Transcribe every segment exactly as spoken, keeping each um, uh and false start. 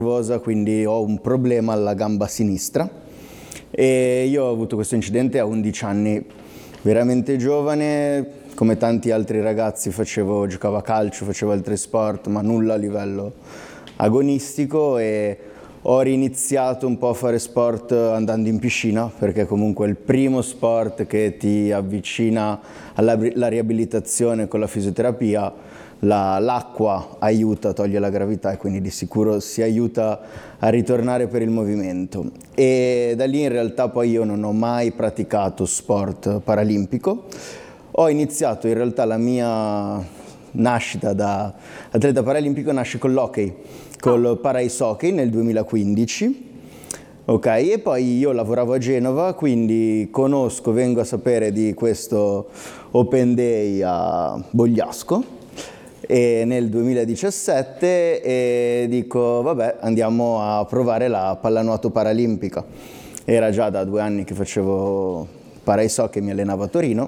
quindi ho un problema alla gamba sinistra e io ho avuto questo incidente a undici anni, veramente giovane, come tanti altri ragazzi facevo, giocavo a calcio, facevo altri sport, ma nulla a livello agonistico, e ho riniziato un po' a fare sport andando in piscina, perché comunque è il primo sport che ti avvicina alla, alla riabilitazione con la fisioterapia. La, l'acqua aiuta, toglie la gravità e quindi di sicuro si aiuta a ritornare per il movimento. E da lì in realtà poi io non ho mai praticato sport paralimpico. Ho iniziato in realtà la mia nascita da atleta paralimpico nasce con l'hockey, col para-ice hockey nel duemilaquindici. Ok, e poi io lavoravo a Genova, quindi conosco, vengo a sapere di questo Open Day a Bogliasco e nel duemiladiciassette e dico vabbè, andiamo a provare la pallanuoto paralimpica. Era già da due anni che facevo para-ice hockey, mi allenavo a Torino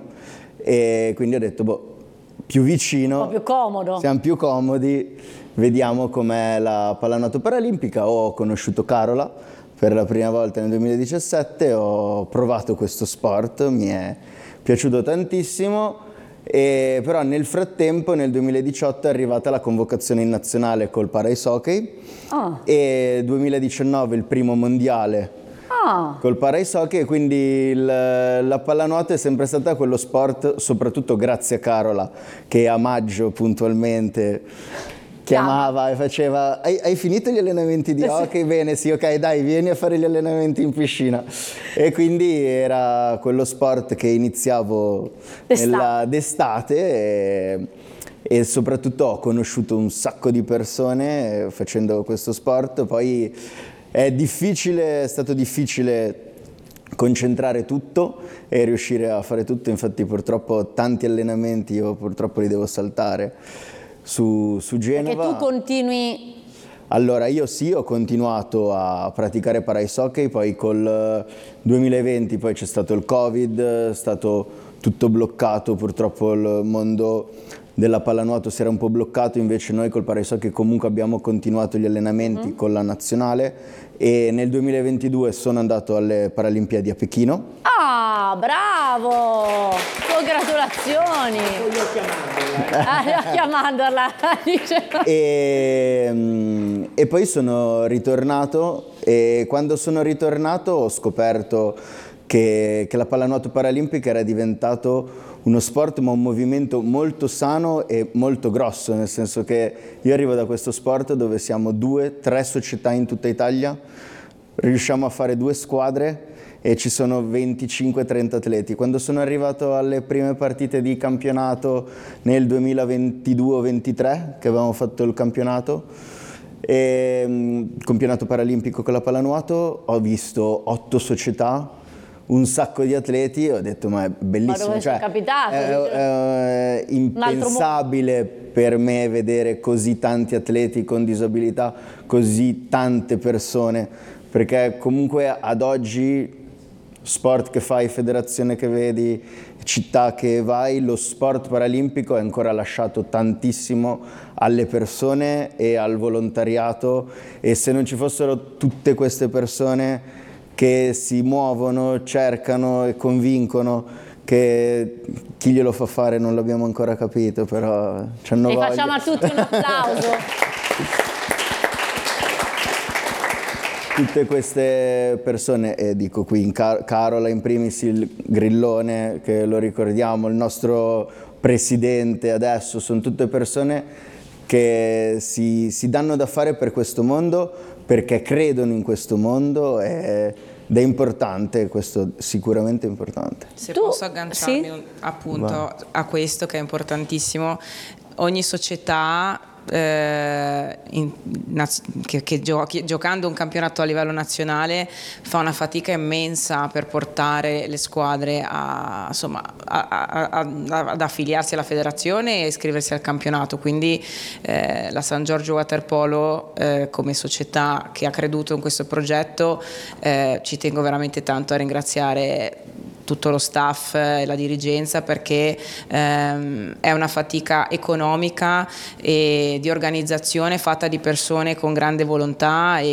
e quindi ho detto boh, più vicino, un po' più comodo, siamo più comodi, vediamo com'è la pallanuoto paralimpica. Ho conosciuto Carola per la prima volta nel duemiladiciassette, ho provato questo sport, mi è piaciuto tantissimo. E però nel frattempo nel duemiladiciotto è arrivata la convocazione in nazionale col para-ice hockey oh. e duemiladiciannove il primo mondiale oh. col para-ice hockey, quindi il, la pallanuoto è sempre stata quello sport, soprattutto grazie a Carola che a maggio puntualmente chiamava e faceva hai, hai finito gli allenamenti di hockey? Bene, sì, ok, dai, vieni a fare gli allenamenti in piscina. E quindi era quello sport che iniziavo d'estate, nella, d'estate e, e soprattutto ho conosciuto un sacco di persone facendo questo sport. Poi è difficile, è stato difficile concentrare tutto e riuscire a fare tutto, infatti purtroppo tanti allenamenti io purtroppo li devo saltare Su, su Genova. Perché tu continui? Allora io sì, ho continuato a praticare para-ice hockey, poi col duemilaventi poi c'è stato il Covid, è stato tutto bloccato, purtroppo il mondo della pallanuoto si era un po' bloccato, invece noi col para-ice hockey comunque abbiamo continuato gli allenamenti mm-hmm. con la nazionale e nel duemilaventidue sono andato alle Paralimpiadi a Pechino. Ah, bravo! Congratulazioni! Voglio chiamandola. Ah, chiamandola. e, e poi sono ritornato e quando sono ritornato ho scoperto che, che la pallanuoto paralimpica era diventato uno sport ma un movimento molto sano e molto grosso, nel senso che io arrivo da questo sport dove siamo due, tre società in tutta Italia, riusciamo a fare due squadre e ci sono venticinque trenta atleti. Quando sono arrivato alle prime partite di campionato nel duemilaventidue ventitré, che avevamo fatto il campionato, e, campionato paralimpico con la pallanuoto, ho visto otto società, un sacco di atleti, ho detto ma è bellissimo, ma dove cioè, sei capitato? È, è impensabile per me vedere così tanti atleti con disabilità, così tante persone, perché comunque ad oggi sport che fai, federazione che vedi, città che vai, lo sport paralimpico è ancora lasciato tantissimo alle persone e al volontariato, e se non ci fossero tutte queste persone che si muovono, cercano e convincono, che chi glielo fa fare non l'abbiamo ancora capito, però c'hanno voglia. E facciamo a tutti un applauso. Tutte queste persone, e dico qui in Car- Carola in primis, il Grillone, che lo ricordiamo, il nostro presidente adesso, sono tutte persone che si, si danno da fare per questo mondo, perché credono in questo mondo e, ed è importante, questo sicuramente è importante. Se tu, posso agganciarmi sì? un, appunto Va. a questo che è importantissimo, ogni società eh, in, che, che giochi, giocando un campionato a livello nazionale fa una fatica immensa per portare le squadre a, insomma, a, a, a, ad affiliarsi alla federazione e iscriversi al campionato, quindi eh, la San Giorgio Waterpolo eh, come società che ha creduto in questo progetto, eh, ci tengo veramente tanto a ringraziare tutto lo staff e la dirigenza, perché ehm, è una fatica economica e di organizzazione fatta di persone con grande volontà e